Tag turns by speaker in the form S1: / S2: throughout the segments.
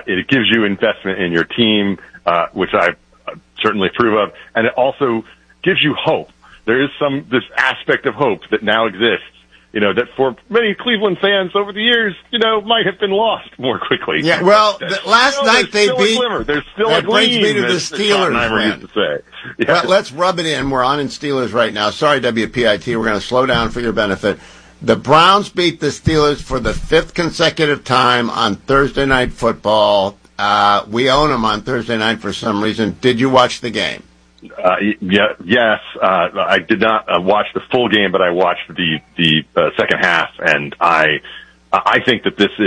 S1: It gives you investment in your team, which I certainly approve of, and it also gives you hope. There is this aspect of hope that now exists, that for many Cleveland fans over the years, might have been lost more quickly.
S2: Yeah, well, last night they beat.
S1: There's still a gleam.
S2: That brings me to the Steelers.
S1: Used to say. Yes.
S2: Well, let's rub it in. We're on in Steelers right now. Sorry, WPIT. We're going to slow down for your benefit. The Browns beat the Steelers for the 5th consecutive time on Thursday Night Football. We own them on Thursday night for some reason. Did you watch the game?
S1: Yes. I did not watch the full game, but I watched the second half, and I think that this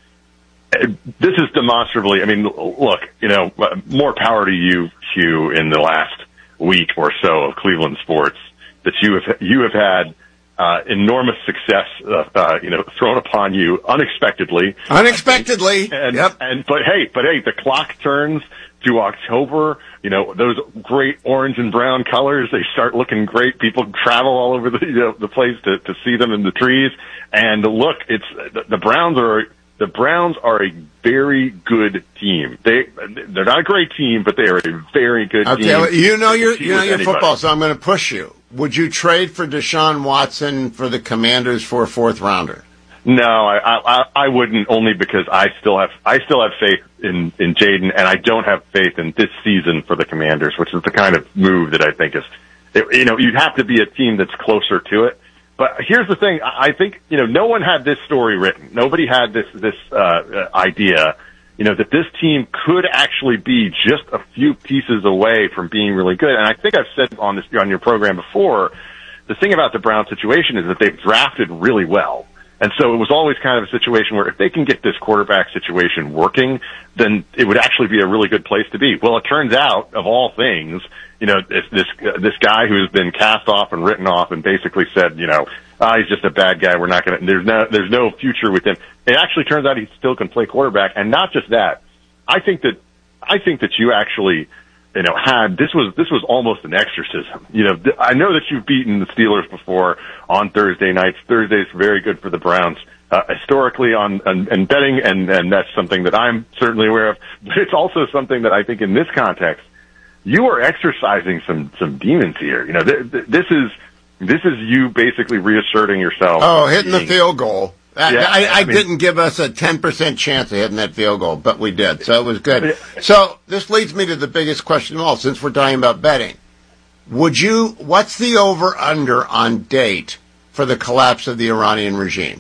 S1: is demonstrably. I mean, look, more power to you, Hugh, in the last week or so of Cleveland sports, that you have had enormous success, thrown upon you unexpectedly.
S2: Unexpectedly.
S1: But hey, the clock turns to October. Those great orange and brown colors, they start looking great. People travel all over the place to see them in the trees. And look, the Browns are a very good team. They're not a great team, but they are a very good team.
S2: Okay, your football, so I'm going to push you. Would you trade for Deshaun Watson for the Commanders for a 4th rounder?
S1: No, I wouldn't, only because I still have faith in Jaden, and I don't have faith in this season for the Commanders, which is the kind of move that I think is, you'd have to be a team that's closer to it. But here's the thing: I think no one had this story written. Nobody had this idea, that this team could actually be just a few pieces away from being really good. And I think I've said on your program before, the thing about the Browns situation is that they've drafted really well. And so it was always kind of a situation where if they can get this quarterback situation working, then it would actually be a really good place to be. Well, it turns out, of all things, this guy who's been cast off and written off and basically said, he's just a bad guy. We're not going to. There's no future with him. It actually turns out he still can play quarterback, and not just that. I think that you actually, this was almost an exorcism. I know that you've beaten the Steelers before on Thursday nights. Thursday's very good for the Browns, historically on betting, and that's something that I'm certainly aware of. But it's also something that I think in this context, you are exercising some demons here. This is you basically reasserting yourself.
S2: Oh, hitting the field goal. I didn't give us a 10% chance of hitting that field goal, but we did, so it was good. So this leads me to the biggest question of all, since we're talking about betting. What's the over-under on date for the collapse of the Iranian regime?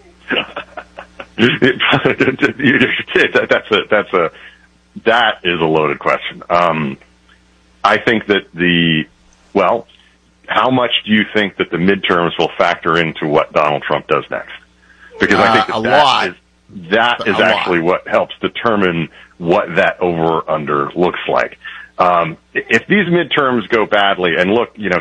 S1: That is a loaded question. I think that how much do you think that the midterms will factor into what Donald Trump does next? Because I think that is actually what helps determine what that over-under looks like. If these midterms go badly, and look, Hugh,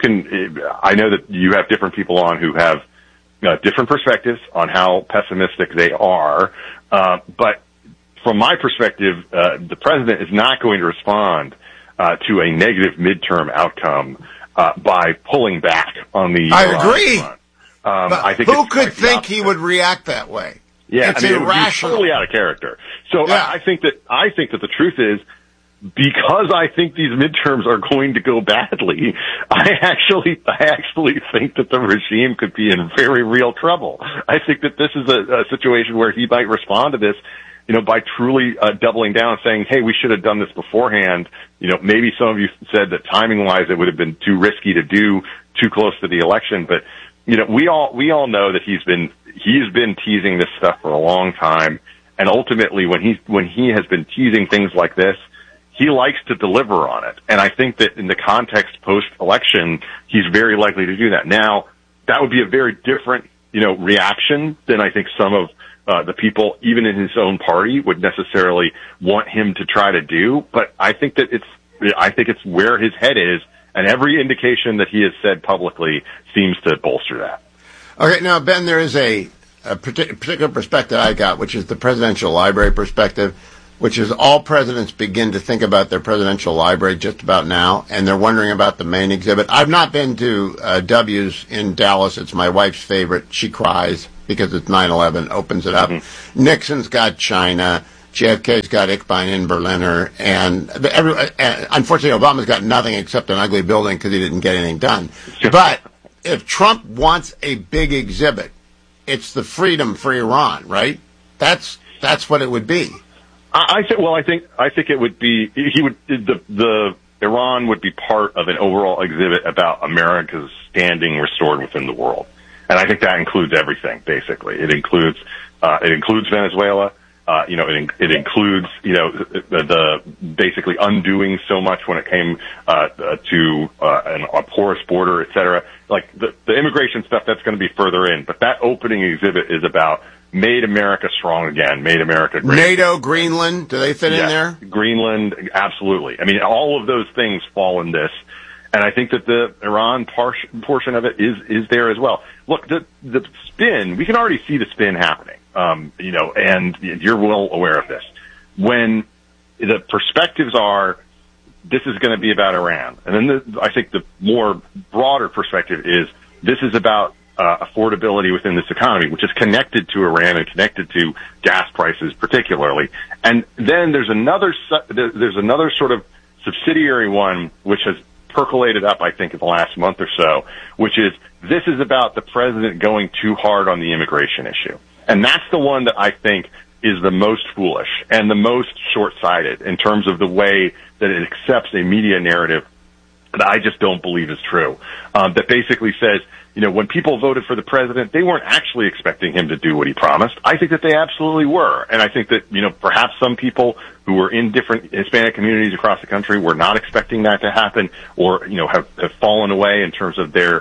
S1: I know that you have different people on who have different perspectives on how pessimistic they are, but from my perspective, the president is not going to respond to a negative midterm outcome by pulling back on the
S2: I agree.
S1: Front. I think
S2: who could think he would react that way?
S1: Yeah,
S2: it's irrational.
S1: He's totally out of character. So yeah. I think that the truth is, because I think these midterms are going to go badly, I actually think that the regime could be in very real trouble. I think that this is a situation where he might respond to this, by truly doubling down, saying, "Hey, we should have done this beforehand." Maybe some of you said that timing-wise it would have been too risky to do too close to the election, but we all know that he's been teasing this stuff for a long time, and ultimately, when he has been teasing things like this, he likes to deliver on it. And I think that in the context post-election, he's very likely to do that. Now, that would be a very different, reaction than I think some of the people, even in his own party, would necessarily want him to try to do. But I think that it's where his head is, and every indication that he has said publicly seems to bolster that.
S2: Okay, now, Ben, there is a particular perspective I got, which is the presidential library perspective, which is all presidents begin to think about their presidential library just about now, and they're wondering about the main exhibit. I've not been to W's in Dallas. It's my wife's favorite. She cries because it's 9/11, opens it up. Mm-hmm. Nixon's got China. JFK's got Ickbein and Berliner, and unfortunately Obama's got nothing except an ugly building because he didn't get anything done. But if Trump wants a big exhibit, it's the freedom for Iran, right? That's what it would be.
S1: I think it would be, the Iran would be part of an overall exhibit about America's standing restored within the world. And I think that includes everything, basically. It includes Venezuela. It includes, the basically undoing so much when it came to a porous border, et cetera. Like the immigration stuff, that's going to be further in. But that opening exhibit is about made America strong again, made America great.
S2: NATO, Greenland, do they fit in there?
S1: Greenland, absolutely. I mean, all of those things fall in this. And I think that the Iran portion of it is there as well. Look, the spin, we can already see the spin happening. And you're well aware of this. When the perspectives are, this is going to be about Iran. And then I think the more broader perspective is, this is about affordability within this economy, which is connected to Iran and connected to gas prices particularly. And then there's another sort of subsidiary one, which has percolated up, I think, in the last month or so, which is, this is about the president going too hard on the immigration issue. And that's the one that I think is the most foolish and the most short-sighted in terms of the way that it accepts a media narrative that I just don't believe is true. That basically says, when people voted for the president, they weren't actually expecting him to do what he promised. I think that they absolutely were. And I think that, perhaps some people who were in different Hispanic communities across the country were not expecting that to happen, or, have fallen away in terms of their,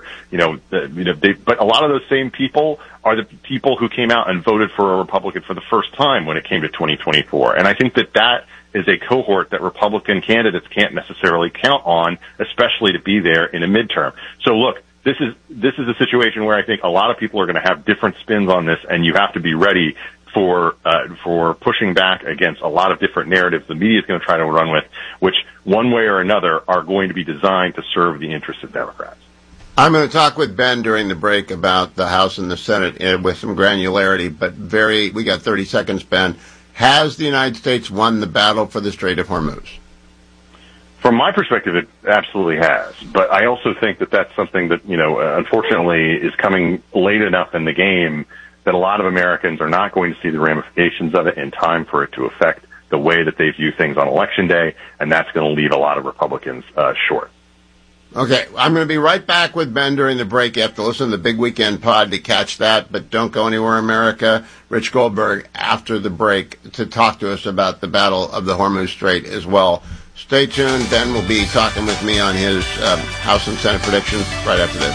S1: but a lot of those same people are the people who came out and voted for a Republican for the first time when it came to 2024. And I think that is a cohort that Republican candidates can't necessarily count on, especially to be there in a midterm. So look, this is a situation where I think a lot of people are going to have different spins on this, and you have to be ready for pushing back against a lot of different narratives the media is going to try to run with, which one way or another are going to be designed to serve the interests of Democrats.
S2: I'm going to talk with Ben during the break about the House and the Senate with some granularity, but we got 30 seconds, Ben. Has the United States won the battle for the Strait of Hormuz?
S1: From my perspective, it absolutely has. But I also think that that's something that, unfortunately is coming late enough in the game that a lot of Americans are not going to see the ramifications of it in time for it to affect the way that they view things on Election Day, and that's going to leave a lot of Republicans short.
S2: Okay, I'm going to be right back with Ben during the break. You have to listen to the Big Weekend Pod to catch that, but don't go anywhere, America. Rich Goldberg after the break to talk to us about the Battle of the Hormuz Strait as well. Stay tuned. Ben will be talking with me on his House and Senate predictions right after this.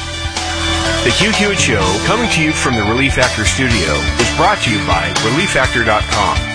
S3: The Hugh Hewitt Show, coming to you from the Relief Factor studio, is brought to you by ReliefFactor.com.